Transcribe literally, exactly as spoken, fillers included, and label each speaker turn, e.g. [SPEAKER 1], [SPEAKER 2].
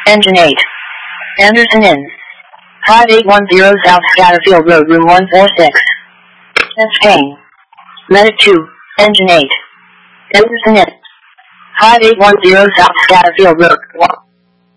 [SPEAKER 1] Engine eight. Anderson Inn. five eight one zero South Scatterfield Road, room one four six. Kane. Medic two. Engine eight. Anderson Inn. five eight one zero South Scatterfield Road, one